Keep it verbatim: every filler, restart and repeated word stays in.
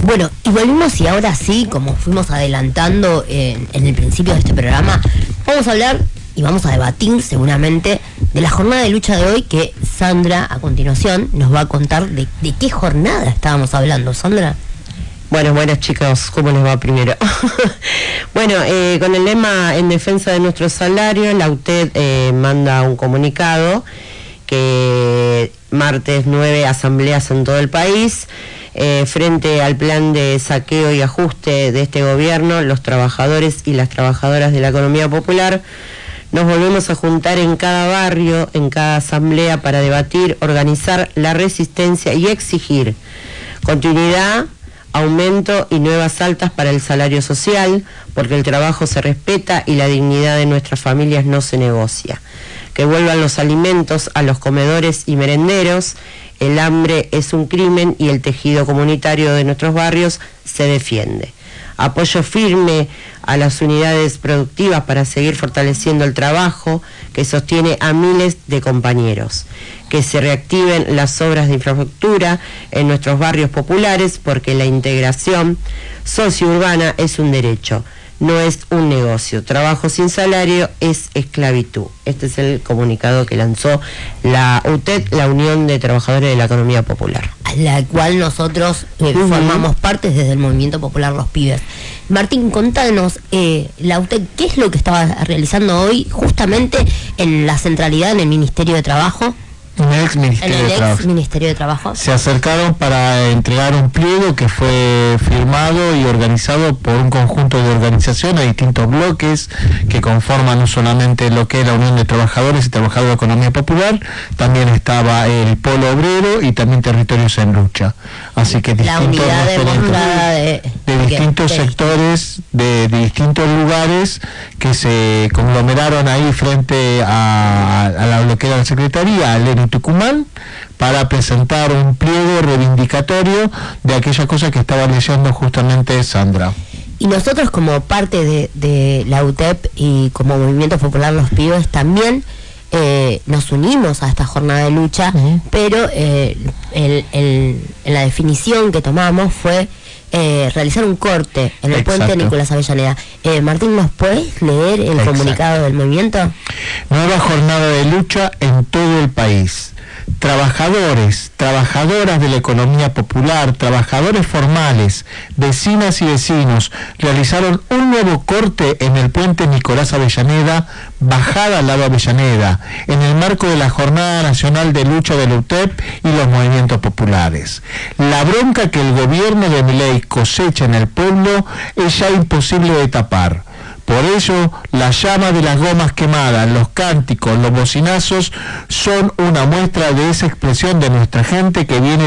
Bueno, y volvimos y ahora sí, como fuimos adelantando en, en el principio de este programa, vamos a hablar y vamos a debatir seguramente de la jornada de lucha de hoy, que Sandra a continuación nos va a contar de, de qué jornada estábamos hablando. Sandra. Bueno, buenas chicos, ¿cómo les va primero? Bueno, eh, con el lema en defensa de nuestro salario, la U T E D eh, manda un comunicado que martes nueve asambleas en todo el país. Eh, frente al plan de saqueo y ajuste de este gobierno, los trabajadores y las trabajadoras de la economía popular nos volvemos a juntar en cada barrio, en cada asamblea, para debatir, organizar la resistencia y exigir continuidad, aumento y nuevas altas para el salario social, porque el trabajo se respeta y la dignidad de nuestras familias no se negocia. Que vuelvan los alimentos a los comedores y merenderos. El hambre es un crimen y el tejido comunitario de nuestros barrios se defiende. Apoyo firme a las unidades productivas para seguir fortaleciendo el trabajo que sostiene a miles de compañeros. Que se reactiven las obras de infraestructura en nuestros barrios populares, porque la integración sociourbana es un derecho, no es un negocio. Trabajo sin salario es esclavitud. Este es el comunicado que lanzó la U T E D, la Unión de Trabajadores de la Economía Popular, A la cual nosotros eh, uh-huh. formamos parte desde el Movimiento Popular Los Pibes. Martín, contanos, eh, la U T E D, ¿qué es lo que estaba realizando hoy justamente en la centralidad, en el Ministerio de Trabajo? En el ex Ministerio, en el de, ex Trabajo. Ministerio de Trabajo. Se acercaron para entregar un pliego que fue firmado y organizado por un conjunto de organizaciones, distintos bloques que conforman no solamente lo que es la Unión de Trabajadores y Trabajadores de la Economía Popular, también estaba el Polo Obrero y también Territorios en Lucha. Así que la distintos unidad demostrada de, de distintos de, sectores, de, de distintos lugares que se conglomeraron ahí frente a, a la bloquea de la Secretaría, al N Tucumán, para presentar un pliego reivindicatorio de aquella cosa que estaba leyendo justamente Sandra. Y nosotros, como parte de, de la U T E P y como Movimiento Popular Los Pibes, también eh, nos unimos a esta jornada de lucha, uh-huh. pero eh, el, el, en la definición que tomamos fue eh, realizar un corte en el Exacto. puente Nicolás Avellaneda. Eh, Martín, ¿nos puedes leer el Exacto. comunicado del movimiento? Nueva jornada de lucha en todo el país. Trabajadores, trabajadoras de la economía popular, trabajadores formales, vecinas y vecinos realizaron un nuevo corte en el puente Nicolás Avellaneda, bajada al lado Avellaneda, en el marco de la Jornada Nacional de Lucha de la U T E P y los movimientos populares. La bronca que el gobierno de Milei cosecha en el pueblo es ya imposible de tapar. Por ello, la llama de las gomas quemadas, los cánticos, los bocinazos son una muestra de esa expresión de nuestra gente que viene